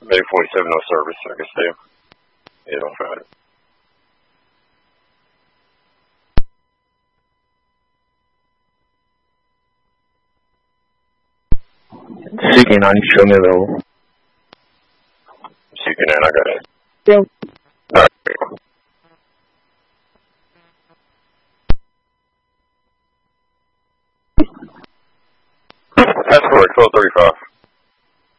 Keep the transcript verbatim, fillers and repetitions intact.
Bay forty-seven, no service. I guess they, they don't find it. Seeking nine, show me available. Seeking nine, I got it. Yeah. Alright. That's correct, twelve thirty-five.